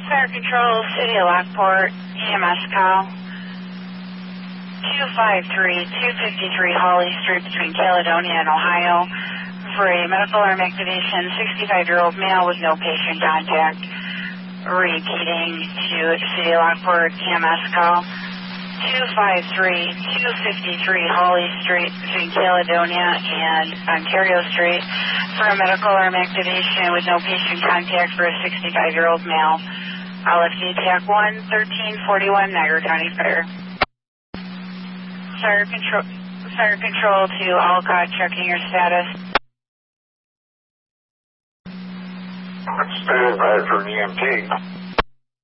Fire Control, City of Lockport, EMS call. 253 Holly Street between Caledonia and Ohio for a medical arm activation, 65-year-old male with no patient contact. Repeating to City of Lockport, EMS call. 253 Holly Street between Caledonia and Ontario Street for a medical arm activation with no patient contact for a 65-year-old male. LFD TAC 1, 1341, Niagara County Fire. Fire Control to Alcott, checking your status. Stand by for an EMT.